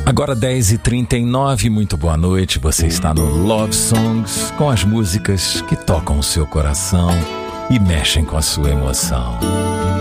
Agora 10h39, muito boa noite. Você está no Love Songs, com as músicas que tocam o seu coração e mexem com a sua emoção.